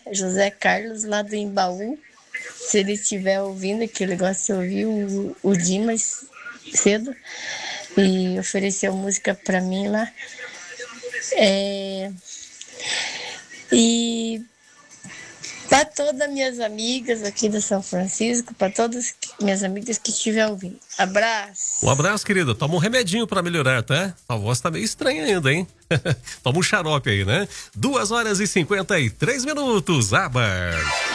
José Carlos, lá do Embaú. Se ele estiver ouvindo, que ele gosta de ouvir o Dimas cedo, e ofereceu música para mim lá. E para todas minhas amigas aqui de São Francisco, para todas minhas amigas que estiver ouvindo. Abraço. Um abraço, querida. Toma um remedinho pra melhorar, tá? A voz tá meio estranha ainda, hein? Toma um xarope aí, né? 2h53. Abar.